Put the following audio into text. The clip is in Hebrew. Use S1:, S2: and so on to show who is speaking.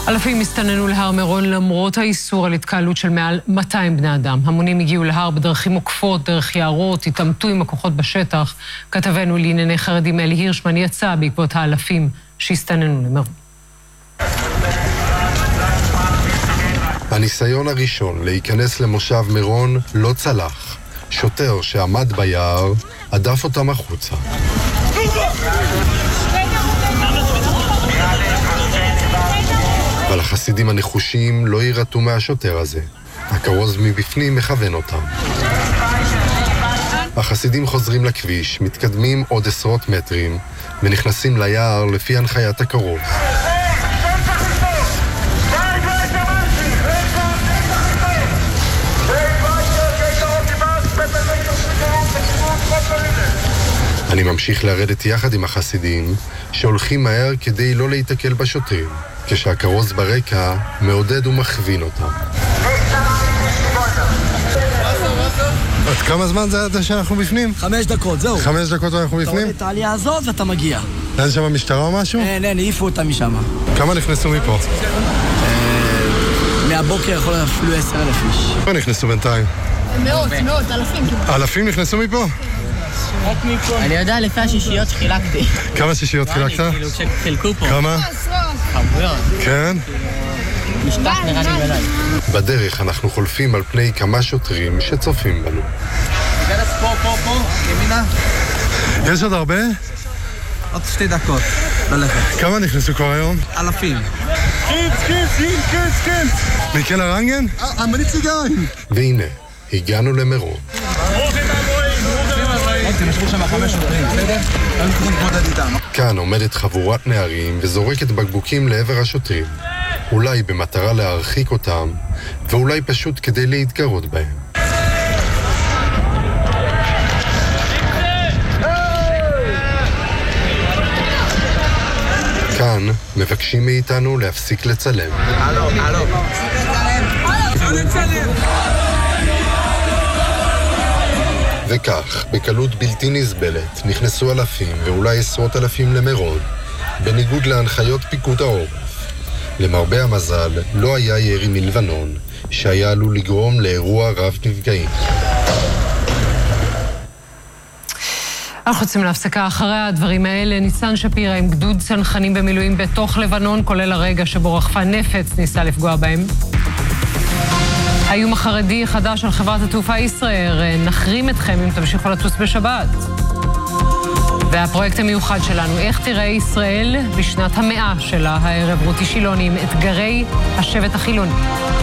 S1: אלפים הסתננו להר מירון למרות האיסור על התקהלות של מעל 200 בני אדם. המונים הגיעו להר בדרכים עוקפות, דרך יערות, התעמתו עם הכוחות בשטח. כתבנו לענייני חרדים אלי הירשמן יצא בעקבות האלפים שהסתננו למירון.
S2: הניסיון הראשון להיכנס למושב מירון לא צלח. שוטר שעמד ביער עדף אותם החוצה. אבל החסידים הנחושים לא יירתו מהשוטר הזה. הכרוז מבפנים מכוון אותם. החסידים חוזרים לכביש, מתקדמים עוד עשרות מטרים ונכנסים ליער לפי הנחיית הכרוז. אני ממשיך לרדת יחד עם החסידים שהולכים מהר כדי לא להתקל בשוטרים, כשהכרוז ברקע מעודד ומכווין אותם. עד כמה זמן זה עד שאנחנו בפנים?
S3: 5 דקות, זהו.
S2: 5 דקות אנחנו בפנים?
S3: אתה רואה את העלייה הזאת ואתה מגיע.
S2: אין שם משטרה או משהו?
S3: אין, העיפו אותם משם.
S2: כמה נכנסו מפה?
S3: מהבוקר יכול אפילו 10,000 איש.
S2: כמה נכנסו בינתיים?
S4: מאות, אלפים.
S2: אלפים נכנסו מפה?
S4: אני יודע לפי השישיות שחילקתי.
S2: כמה שישיות חילקת?
S4: כאילו כשחילקו פה.
S2: כמה?
S4: חמויות.
S2: כן?
S4: משטח נראה לי בליי.
S2: בדרך אנחנו חולפים על פני כמה שוטרים שצופים בנו.
S3: תיכנס פה, ימינה.
S2: יש עוד הרבה?
S3: עוד 2 דקות, ללכת.
S2: כמה נכנסו כבר היום?
S3: אלפים.
S2: מכן הרנגן?
S3: המניציגיים.
S2: והנה, הגענו למירון.
S3: תמשכו שם 5 שוטרים, בסדר? אני צריך להתמודד איתם.
S2: כאן עומדת חבורת נערים וזורקת בקבוקים לעבר השוטרים. אולי במטרה להרחיק אותם, ואולי פשוט כדי להתגרות בהם. כאן מבקשים מאיתנו להפסיק לצלם.
S3: הלו.
S2: וכך, בקלות בלתי נסבלת, נכנסו אלפים ואולי עשרות אלפים למירון, בניגוד להנחיות פיקוד העורף. למרבה המזל, לא היה ירי מלבנון, שהיה עלול לגרום לאירוע רב נפגעים.
S1: אנחנו יוצאים להפסקה. אחרי הדברים האלה, ניסן שפירא עם גדוד צנחנים במילואים בתוך לבנון, כולל הרגע שבו רחפן נפץ ניסה לפגוע בהם. האיום החרדי חדש על חברת התעופה ישראייר, נחרים אתכם אם תמשיכו לטוס בשבת. והפרויקט המיוחד שלנו, איך תראה ישראל בשנת 100 שלה, הערב רותי שילוני עם אתגרי השבט החילוני.